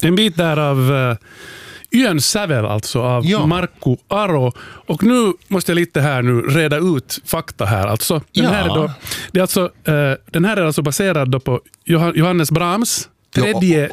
En bit där av Yen Sävel, alltså av Markku Aro. Och nu måste jag lite här nu reda ut fakta här. Alltså, den här är alltså baserad då på Johannes Brahms tredje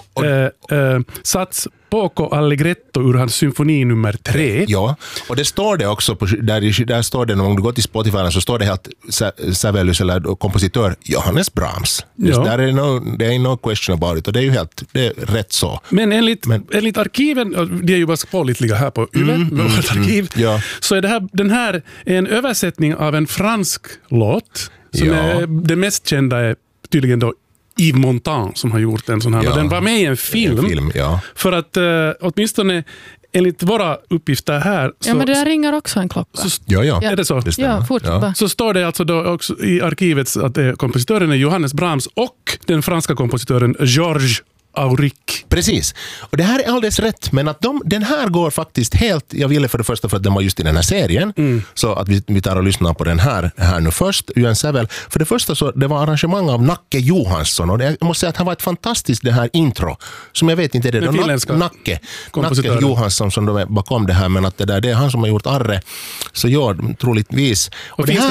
sats Poco Allegretto ur hans symfoni nummer 3. Ja, och det står det också där står det, om du går till Spotify så står det helt Sävelys eller kompositör Johannes Brahms. Ja. Där är no question about it, och det är ju det är rätt så. Men enligt arkiven, det är ju bara pålitliga här på Yle med vårt arkiv, så är den här är en översättning av en fransk låt som är det mest kända är tydligen då Yves Montand som har gjort en sån här. Och den var med i en film för att åtminstone enligt våra uppgifter här så, men det där ringer också en klocka. Är det så? Det så står det alltså då också i arkivet att kompositören är Johannes Brahms och den franska kompositören Georges Auric. Precis. Och det här är alldeles rätt, men att den här går faktiskt helt, jag ville för det första för att den var just i den här serien, så att vi tar och lyssnar på den här nu först, Yen Sävel. För det första så det var arrangemang av Nacke Johansson, och jag måste säga att han var ett fantastiskt det här intro, som jag vet inte är det Nacke Johansson som då är bakom det här, men att det är han som har gjort Arre, så troligtvis. Och det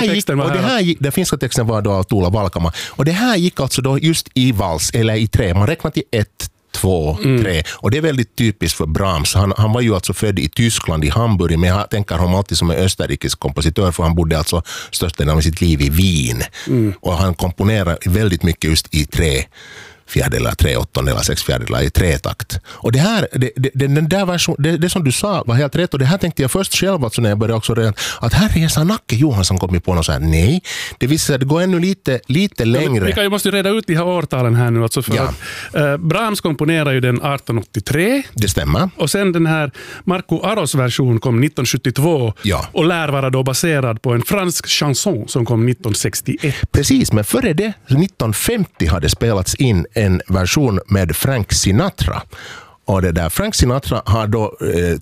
här finska texten var då av Tuula Valkama, och det här gick alltså då just i vals, eller i 3, man räknar till 1, 2, 3. Och det är väldigt typiskt för Brahms. Han var ju alltså född i Tyskland, i Hamburg, men jag tänker honom alltid som en österrikisk kompositör, för han bodde alltså största delen av sitt liv i Wien. Och han komponerar väldigt mycket just i 3 fjärdelar, 3 åttondelar, 6 fjärdelar i 3-takt. Och det här, den där version, det som du sa var helt rätt, och det här tänkte jag först själv alltså när jag började också redan, att här är Nacke Johansson kommit på något så här, nej, det visar sig att det går ännu lite längre. Vi måste reda ut de här årtalen här nu, alltså för att Brahms komponerar ju den 1883. Det stämmer. Och sen den här Markku Aros version kom 1972 och lär vara då baserad på en fransk chanson som kom 1961. Precis, men före det, 1950 hade spelats in en version med Frank Sinatra. Och det där Frank Sinatra har då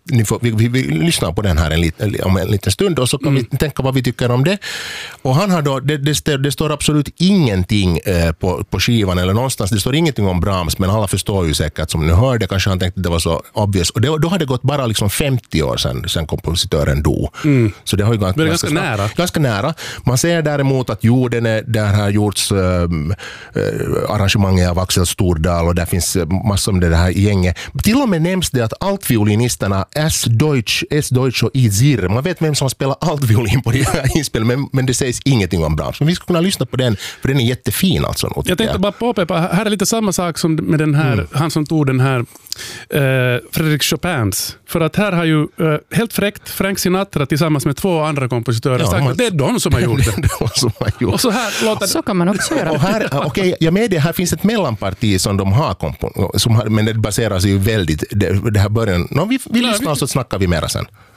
vi lyssnar på den här om en liten stund, och så kan vi tänka vad vi tycker om det. Och han har då det står absolut ingenting på skivan eller någonstans, det står ingenting om Brahms, men alla förstår ju säkert som ni hörde, kanske han tänkte att det var så obvious, och då har det gått bara liksom 50 år sedan kompositören dog. Så det har ju ganska nära. Man ser däremot att jorden där har gjorts arrangemanget av Axel Stordal, och där finns massor om det här gänget. Till och med nämns det att altviolinisterna S. Deutsch och Izir, man vet vem som spelar altviolin på det här inspelen, men det sägs ingenting om Brahms. Men vi ska kunna lyssna på den, för den är jättefin alltså. Jag tänkte bara påpeka, här är lite samma sak som med den här, han som tog den här Frédéric Chopins. För att här har ju helt fräckt Frank Sinatra tillsammans med 2 andra kompositörer sagt att det är de som har gjort det. Och så här låter så kan man också göra. Och här, jag med det, här finns ett mellanparti som de har, men det baseras ju väldigt det här början. Vi lyssnar så snackar vi mera sen.